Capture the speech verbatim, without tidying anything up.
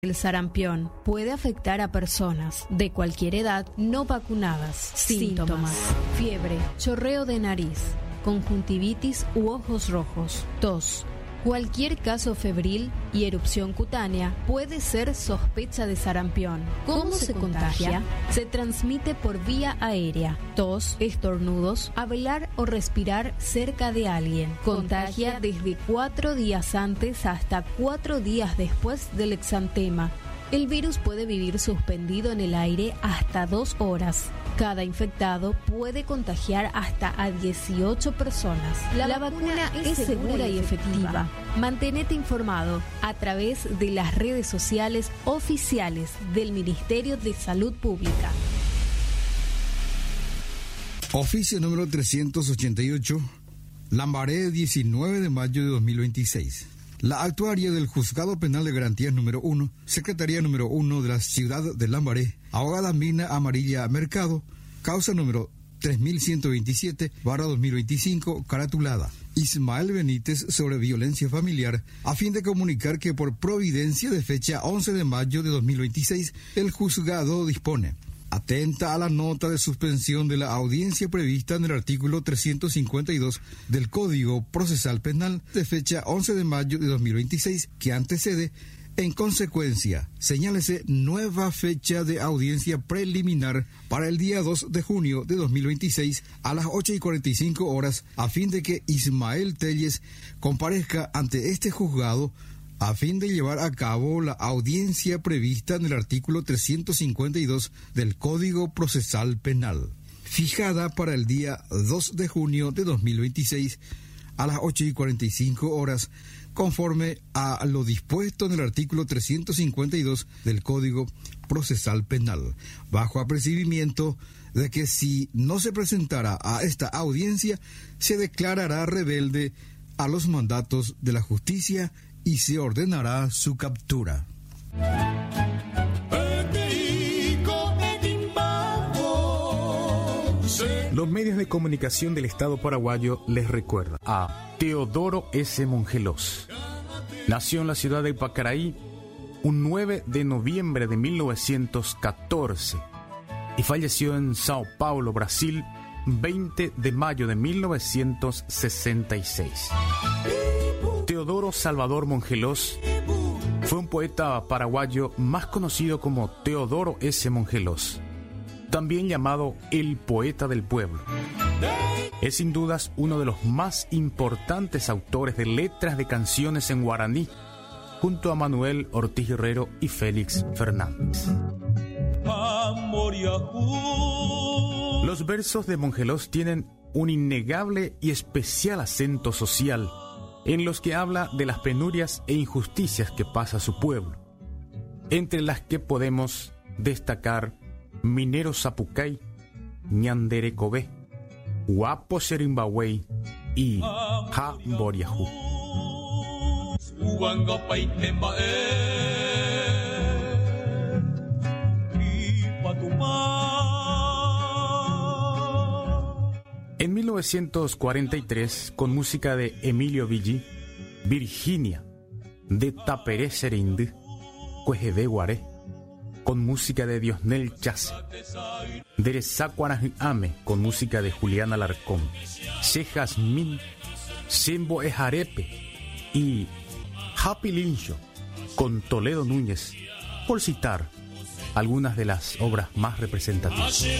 El sarampión puede afectar a personas de cualquier edad no vacunadas. Síntomas: fiebre, chorreo de nariz, conjuntivitis u ojos rojos, tos. Cualquier caso febril y erupción cutánea puede ser sospecha de sarampión. ¿Cómo, ¿Cómo se, se contagia? Se transmite por vía aérea, tos, estornudos, hablar o respirar cerca de alguien. Contagia desde cuatro días antes hasta cuatro días después del exantema. El virus puede vivir suspendido en el aire hasta dos horas. Cada infectado puede contagiar hasta a dieciocho personas. La, La vacuna, vacuna es segura y efectiva. Mantenete informado a través de las redes sociales oficiales del Ministerio de Salud Pública. Oficio número trescientos ochenta y ocho, Lambaré, diecinueve de mayo de dos mil veintiséis. La actuaria del Juzgado Penal de Garantías número uno, Secretaría número uno de la Ciudad de Lambaré, abogada Mina Amarilla Mercado, causa número tres mil ciento veintisiete barra dos mil veinticinco, caratulada Ismael Benítez sobre violencia familiar, a fin de comunicar que por providencia de fecha once de mayo de dos mil veintiséis, el juzgado dispone: atenta a la nota de suspensión de la audiencia prevista en el artículo trescientos cincuenta y dos del Código Procesal Penal de fecha once de mayo de dos mil veintiséis, que antecede. En consecuencia, señálese nueva fecha de audiencia preliminar para el día dos de junio de dos mil veintiséis a las ocho y cuarenta y cinco horas, a fin de que Ismael Telles comparezca ante este juzgado a fin de llevar a cabo la audiencia prevista en el artículo trescientos cincuenta y dos del Código Procesal Penal, fijada para el día dos de junio de dos mil veintiséis a las ocho y cuarenta y cinco horas, conforme a lo dispuesto en el artículo trescientos cincuenta y dos del Código Procesal Penal, bajo apercibimiento de que si no se presentara a esta audiencia, se declarará rebelde a los mandatos de la justicia y se ordenará su captura. Los medios de comunicación del Estado paraguayo les recuerdan a Teodoro S. Mongelos. Nació en la ciudad de Pacaraí un nueve de noviembre de mil novecientos catorce y falleció en Sao Paulo, Brasil, veinte de mayo de mil novecientos sesenta y seis. Teodoro Salvador Mongelos fue un poeta paraguayo más conocido como Teodoro S. Mongelos, también llamado el poeta del pueblo. Es sin dudas uno de los más importantes autores de letras de canciones en guaraní, junto a Manuel Ortiz Guerrero y Félix Fernández. Los versos de Mongelos tienen un innegable y especial acento social, en los que habla de las penurias e injusticias que pasa su pueblo, entre las que podemos destacar Minero Zapucay, Ñandere Cobé, Guapo Serimbahuey y Ha Boriajú. En mil novecientos cuarenta y tres, con música de Emilio Villi, Virginia, de Taperé Serind, Cuejede Guaré, con música de Diosnel Chase, Derezacuaraj Ame, con música de Julián Alarcón, Che Jazmín, Sembo Ejarepe y Happy Lincho, con Toledo Núñez, por citar algunas de las obras más representativas.